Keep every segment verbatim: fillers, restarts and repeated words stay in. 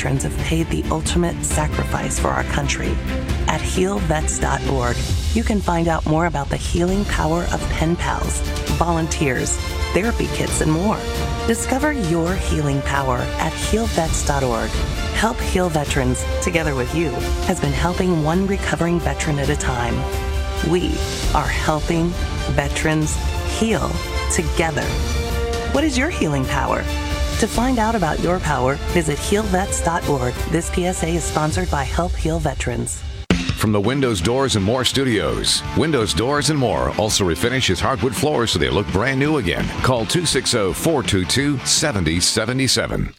veterans have paid the ultimate sacrifice for our country. At heal vets dot org, you can find out more about the healing power of pen pals, volunteers, therapy kits, and more. Discover your healing power at heal vets dot org. Help Heal Veterans, together with you, has been helping one recovering veteran at a time. We are helping veterans heal together. What is your healing power? To find out about your power, visit heal vets dot org. This P S A is sponsored by Help Heal Veterans. From the Windows, Doors, and More studios, Windows, Doors, and More also refinishes hardwood floors so they look brand new again. Call two six zero, four two two, seven zero seven seven.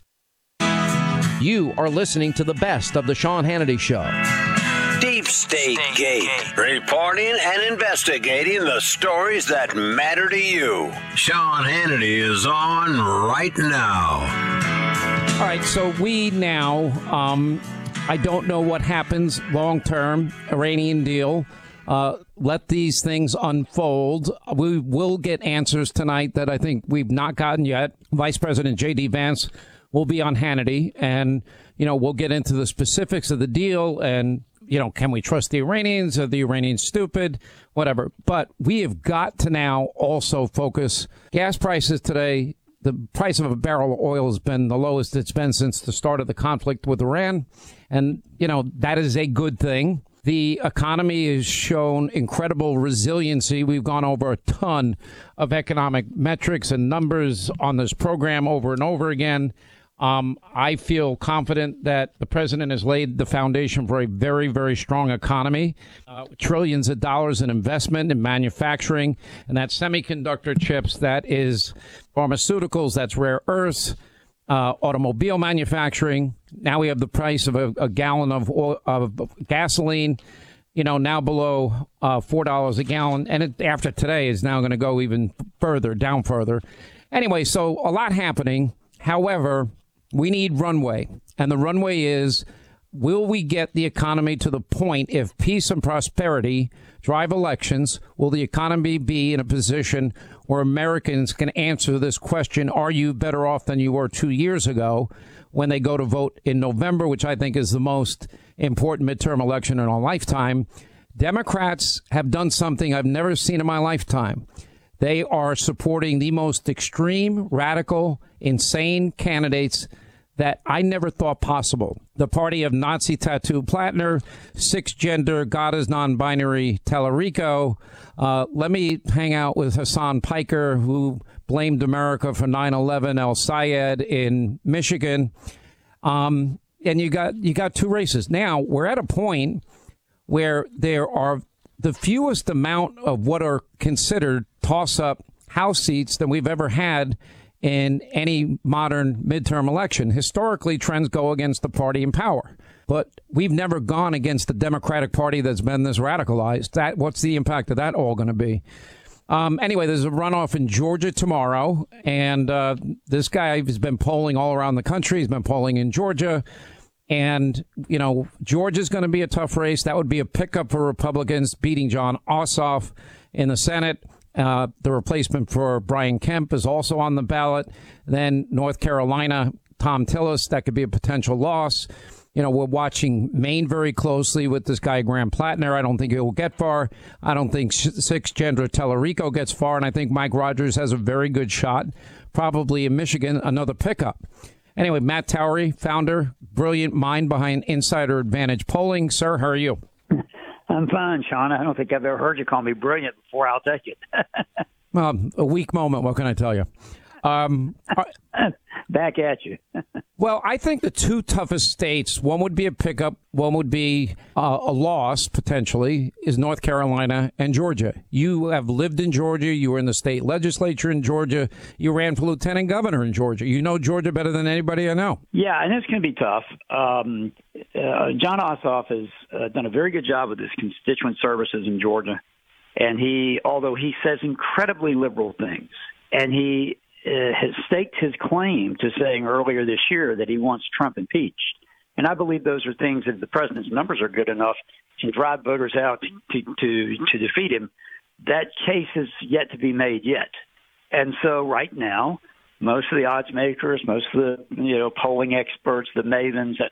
You are listening to the best of the Sean Hannity Show. Deep State Gate, reporting and investigating the stories that matter to you. Sean Hannity is on right now. All right, so we now... Um, I don't know what happens long-term, Iranian deal. Uh, let these things unfold. We will get answers tonight that I think we've not gotten yet. Vice President J D. Vance will be on Hannity, and, you know, we'll get into the specifics of the deal and, you know, can we trust the Iranians? Are the Iranians stupid? Whatever. But we have got to now also focus. Gas prices today, the price of a barrel of oil has been the lowest it's been since the start of the conflict with Iran. And, you know, that is a good thing. The economy has shown incredible resiliency. We've gone over a ton of economic metrics and numbers on this program over and over again. Um, I feel confident that the president has laid the foundation for a very, very strong economy, uh, trillions of dollars in investment in manufacturing, and that's semiconductor chips, that is pharmaceuticals, that's rare earths, uh, automobile manufacturing. Now we have the price of a, a gallon of, oil, of gasoline, you know, now below uh, four dollars a gallon. And it, after today is now going to go even further, down further. Anyway, so a lot happening. However, we need runway. And the runway is, will we get the economy to the point, if peace and prosperity drive elections, will the economy be in a position where Americans can answer this question, are you better off than you were two years ago, when they go to vote in November, which I think is the most important midterm election in our lifetime? Democrats have done something I've never seen in my lifetime. They are supporting the most extreme, radical, insane candidates that I never thought possible. The party of Nazi tattoo Plattner, six-gender, God is non-binary Tallarico. Uh, let me hang out with Hassan Piker, who blamed America for nine eleven, El Sayed in Michigan. Um, and you got you got two races. Now, we're at a point where there are the fewest amount of what are considered toss-up House seats than we've ever had in any modern midterm election. Historically, trends go against the party in power. But we've never gone against the Democratic Party that's been this radicalized. That, what's the impact of that all going to be? Um, anyway, there's a runoff in Georgia tomorrow. And uh, this guy has been polling all around the country. He's been polling in Georgia. And, you know, Georgia's going to be a tough race. That would be a pickup for Republicans, beating John Ossoff in the Senate. Uh, the replacement for Brian Kemp is also on the ballot. Then North Carolina, Tom Tillis, that could be a potential loss. You know, we're watching Maine very closely with this guy, Graham Plattner. I don't think he'll get far. I don't think six-gender Tellerico gets far. And I think Mike Rogers has a very good shot, probably in Michigan, another pickup. Anyway, Matt Towery, founder, brilliant mind behind Insider Advantage Polling. Sir, how are you? I'm fine, Sean. I don't think I've ever heard you call me brilliant before. I'll take it. Well, a weak moment. What can I tell you? Um, Back at you. Well, I think the two toughest states, one would be a pickup, one would be uh, a loss, potentially, is North Carolina and Georgia. You have lived in Georgia. You were in the state legislature in Georgia. You ran for lieutenant governor in Georgia. You know Georgia better than anybody I know. Yeah, and it's going to be tough. Um, uh, John Ossoff has uh, done a very good job with his constituent services in Georgia. And he, although he says incredibly liberal things, and he Uh, has staked his claim to saying earlier this year that he wants Trump impeached. And I believe those are things, if the president's numbers are good enough to drive voters out to, to, to defeat him, that case is yet to be made yet. And so right now, most of the odds makers, most of the, you know, polling experts, the mavens, et